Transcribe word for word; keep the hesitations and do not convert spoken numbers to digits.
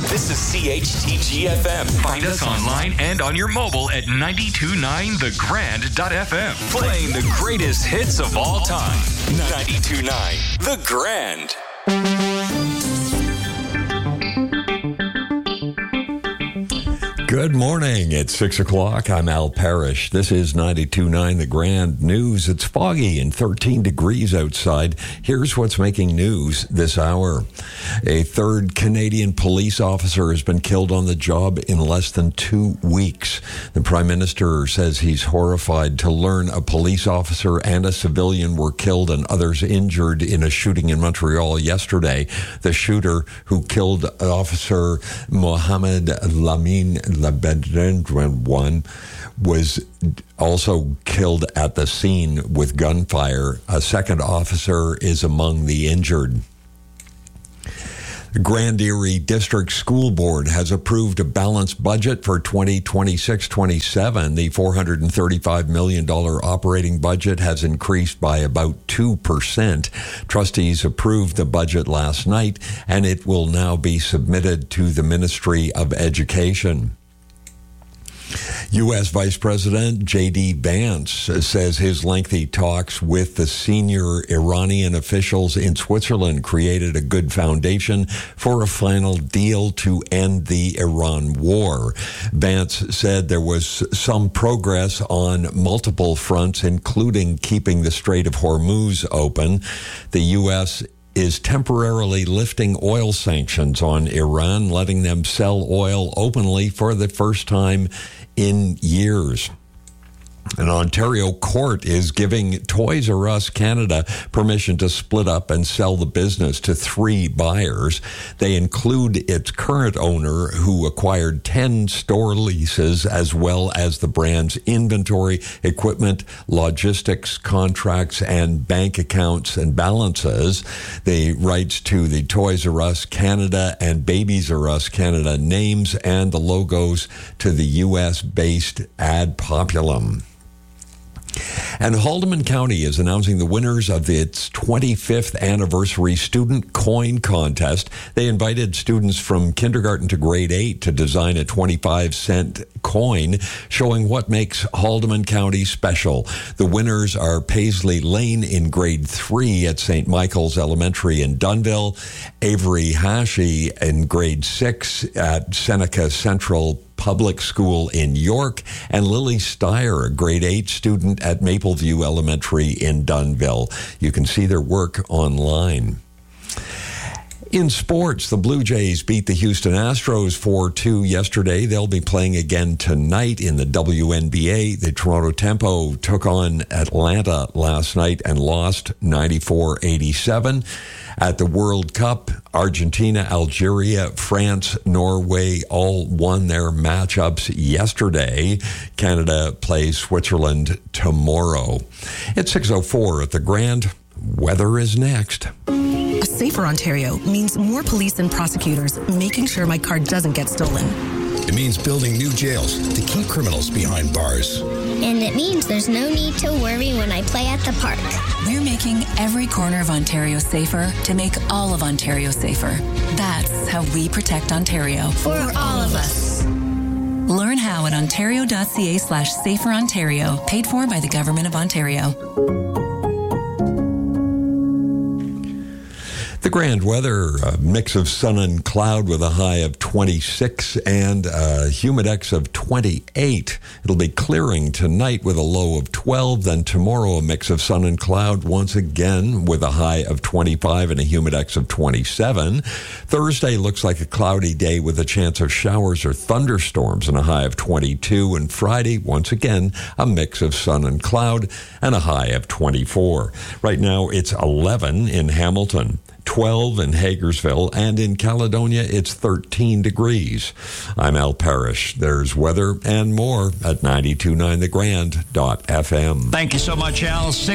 This is C H T G F M. Find us online and on your mobile at ninety-two point nine the grand dot f m. Playing the greatest hits of all time. ninety-two point nine The Grand. Good morning. It's six o'clock. I'm Al Parrish. This is ninety-two point nine The Grand News. It's foggy and thirteen degrees outside. Here's what's making news this hour. A third Canadian police officer has been killed on the job in less than two weeks. The Prime Minister says he's horrified to learn a police officer and a civilian were killed and others injured in a shooting in Montreal yesterday. The shooter who killed Officer Mohamed Lamine Labedren was also killed at the scene with gunfire. A second officer is among the injured. The Grand Erie District School Board has approved a balanced budget for twenty twenty-six twenty-seven. The four hundred thirty-five million dollars operating budget has increased by about two percent. Trustees approved the budget last night, and it will now be submitted to the Ministry of Education. U S. Vice President J D. Vance says his lengthy talks with the senior Iranian officials in Switzerland created a good foundation for a final deal to end the Iran war. Vance said there was some progress on multiple fronts, including keeping the Strait of Hormuz open. The U S is temporarily lifting oil sanctions on Iran, letting them sell oil openly for the first time in years. An Ontario court is giving Toys R Us Canada permission to split up and sell the business to three buyers. They include its current owner, who acquired ten store leases, as well as the brand's inventory, equipment, logistics, contracts, and bank accounts and balances. The rights to the Toys R Us Canada and Babies R Us Canada names and the logos to the U S-based Ad Populum. And Haldimand County is announcing the winners of its twenty-fifth anniversary student coin contest. They invited students from kindergarten to grade eight to design a twenty-five cent coin showing what makes Haldimand County special. The winners are Paisley Lane in grade three at Saint Michael's Elementary in Dunnville, Avery Hashi in grade six at Seneca Central Public School in York, and Lily Steyer, a grade eight student at Mapleview Elementary in Dunnville. You can see their work online. In sports, the Blue Jays beat the Houston Astros four two yesterday. They'll be playing again tonight in the W N B A. The Toronto Tempo took on Atlanta last night and lost ninety-four eighty-seven. At the World Cup, Argentina, Algeria, France, Norway all won their matchups yesterday. Canada plays Switzerland tomorrow. It's six oh four at the Grand. Weather is next. A safer Ontario means more police and prosecutors making sure my car doesn't get stolen. It means building new jails to keep criminals behind bars. And it means there's no need to worry when I play at the park. We're making every corner of Ontario safer to make all of Ontario safer. That's how we protect Ontario. For, For all of us. Learn how at ontario.ca slash safer Ontario. Paid for by the Government of Ontario. The Grand weather, a mix of sun and cloud with a high of twenty-six and a humidex of twenty-eight. It'll be clearing tonight with a low of twelve. Then tomorrow, a mix of sun and cloud once again with a high of twenty-five and a humidex of twenty-seven. Thursday looks like a cloudy day with a chance of showers or thunderstorms and a high of twenty-two. And Friday, once again, a mix of sun and cloud and a high of twenty-four. Right now, it's eleven in Hamilton, twelve in Hagersville, and in Caledonia, it's thirteen degrees. I'm Al Parrish. There's weather and more at ninety-two point nine the grand dot f m. Thank you so much, Al. Six